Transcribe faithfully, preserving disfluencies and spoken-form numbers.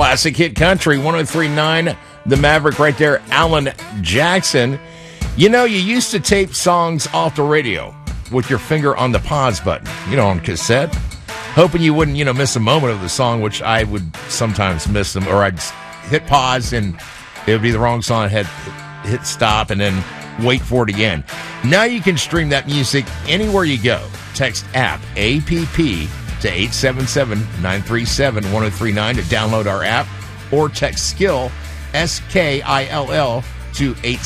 Classic Hit Country, one oh three point nine, The Maverick right there, Alan Jackson. You know, you used to tape songs off the radio with your finger on the pause button, you know, on cassette, hoping you wouldn't, you know, miss a moment of the song, which I would sometimes miss them, or I'd hit pause and it would be the wrong song. I'd hit, hit stop and then wait for it again. Now you can stream that music anywhere you go. Text app, A P P, to eight seven seven, nine three seven, one oh three nine to download our app, or text skill, S K I L L, to eight